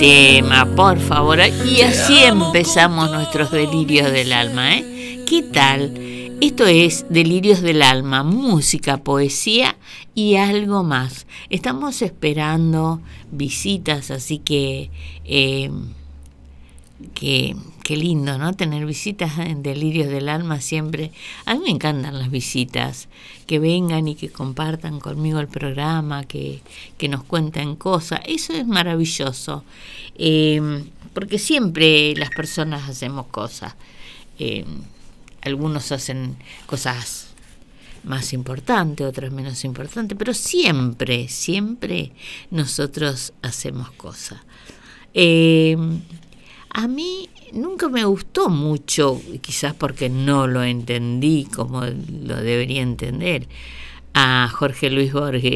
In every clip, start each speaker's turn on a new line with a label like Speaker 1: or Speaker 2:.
Speaker 1: tema, por favor. Y así empezamos nuestros delirios del alma, ¿eh? ¿Qué tal? Esto es Delirios del Alma, música, poesía y algo más. Estamos esperando visitas, así que qué lindo, ¿no? Tener visitas en Delirios del Alma siempre. A mí me encantan las visitas, que vengan y que compartan conmigo el programa, que nos cuenten cosas. Eso es maravilloso, porque siempre las personas hacemos cosas. Algunos hacen cosas más importantes, otros menos importantes, pero siempre nosotros hacemos cosas. A mí nunca me gustó mucho, quizás porque no lo entendí como lo debería entender, a Jorge Luis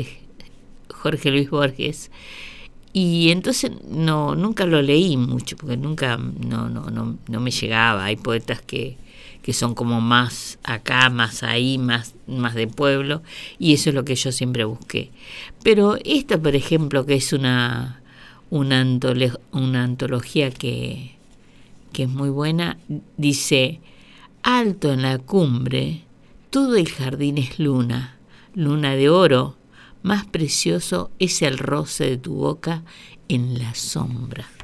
Speaker 1: Borges, y entonces nunca lo leí mucho, porque nunca no me llegaba. Hay poetas que son como más acá, más ahí, más de pueblo, y eso es lo que yo siempre busqué. Pero esta, por ejemplo, que es una antología que es muy buena, dice: alto en la cumbre, todo el jardín es luna de oro, más precioso es el roce de tu boca en la sombra.